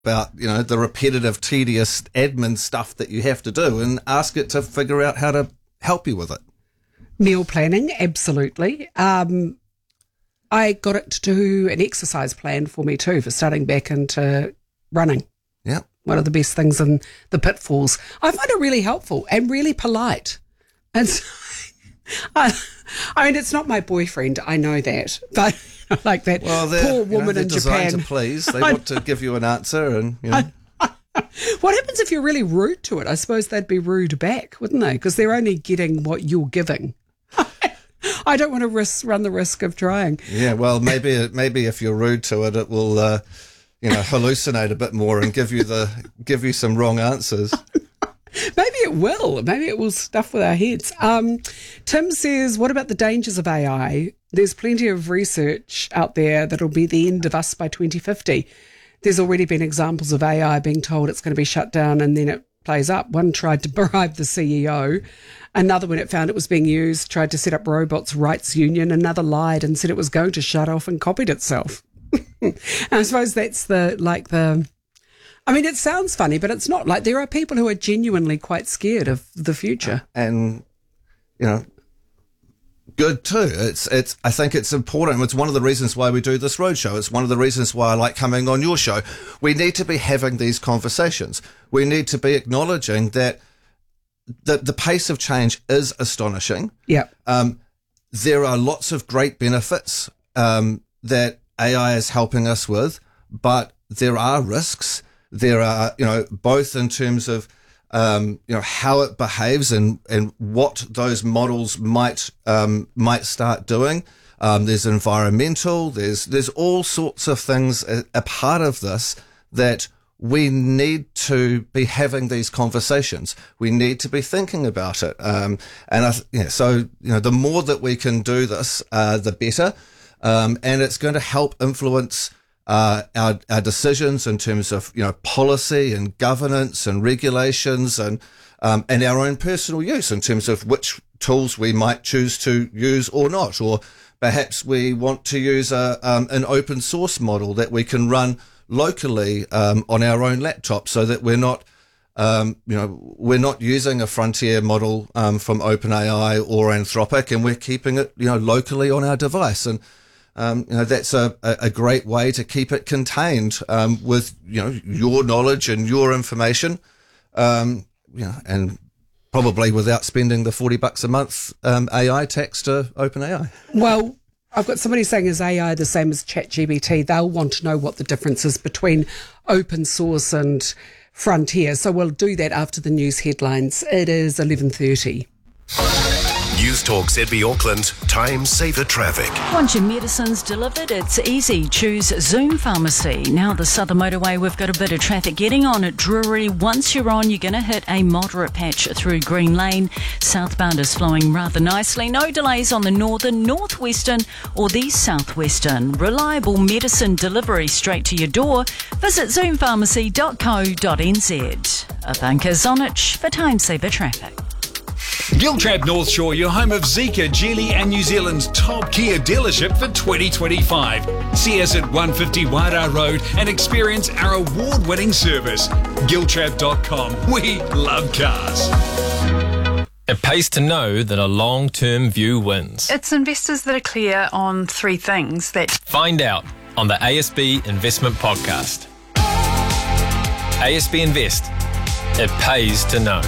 about, the repetitive, tedious admin stuff that you have to do, and ask it to figure out how to help you with it. Meal planning, absolutely. I got it to do an exercise plan for me too, for starting back into running. Yeah. One of the best things in the pitfalls. I find it really helpful and really polite. And so, I mean, it's not my boyfriend, I know that, but like that poor woman in Japan. Designed to please. They want to give you an answer, and What happens if you're really rude to it? I suppose they'd be rude back, wouldn't they? Because they're only getting what you're giving. I don't want to run the risk of trying. Yeah, well, maybe if you're rude to it, it will, hallucinate a bit more and give you some wrong answers. Maybe it will. Maybe it will stuff with our heads. Tim says, what about the dangers of AI? There's plenty of research out there that'll be the end of us by 2050. There's already been examples of AI being told it's going to be shut down and then it plays up. One tried to bribe the CEO. Another, when it found it was being used, tried to set up robots' rights union. Another lied and said it was going to shut off and copied itself. And I suppose that's I mean, it sounds funny, but it's not. Like, there are people who are genuinely quite scared of the future. And, good too. I think it's important. It's one of the reasons why we do this roadshow. It's one of the reasons why I like coming on your show. We need to be having these conversations. We need to be acknowledging that the pace of change is astonishing. Yeah. There are lots of great benefits that AI is helping us with, but there are risks. There are, both in terms of, how it behaves and what those models might start doing. There's environmental, there's all sorts of things a part of this that we need to be having these conversations. We need to be thinking about it. So the more that we can do this, the better. And it's going to help influence our decisions in terms of policy and governance and regulations and our own personal use in terms of which tools we might choose to use or not, or perhaps we want to use an open source model that we can run locally on our own laptop, so that we're not using a frontier model from OpenAI or Anthropic, and we're keeping it locally on our device. And that's a great way to keep it contained with your knowledge and your information, and probably without spending the $40 a month AI tax to OpenAI. Well, I've got somebody saying, is AI the same as ChatGPT? They'll want to know what the difference is between open source and frontier. So we'll do that after the news headlines. It is 11:30. News Talk ZB Auckland, time saver traffic. Want your medicines delivered? It's easy. Choose Zoom Pharmacy. Now the Southern Motorway, we've got a bit of traffic getting on at Drury. Once you're on, you're going to hit a moderate patch through Green Lane. Southbound is flowing rather nicely. No delays on the northern, northwestern or the southwestern. Reliable medicine delivery straight to your door. Visit zoompharmacy.co.nz. Ivanka Zonich for time saver traffic. Giltrap North Shore, your home of Zeekr, Geely and New Zealand's top Kia dealership for 2025. See us at 150 Wairau Road and experience our award-winning service. Giltrap.com. We love cars. It pays to know that a long-term view wins. It's investors that are clear on three things that... Find out on the ASB Investment Podcast. ASB Invest. It pays to know.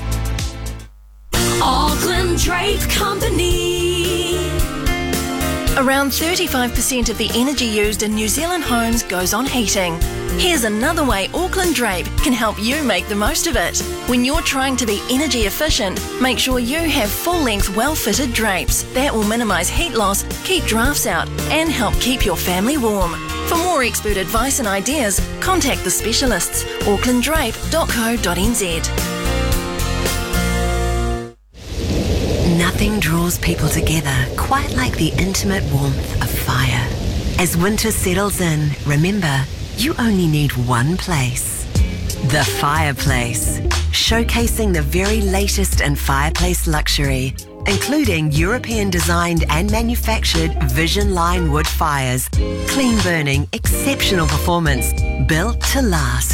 Auckland Drape Company. Around 35% of the energy used in New Zealand homes goes on heating. Here's another way Auckland Drape can help you make the most of it. When you're trying to be energy efficient, make sure you have full-length, well-fitted drapes. That will minimise heat loss, keep drafts out, and help keep your family warm. For more expert advice and ideas, contact the specialists. aucklanddrape.co.nz. Nothing draws people together quite like the intimate warmth of fire. As winter settles in, remember, you only need one place. The Fireplace. Showcasing the very latest in fireplace luxury. including European designed and manufactured Vision Line wood fires. Clean burning, exceptional performance, built to last.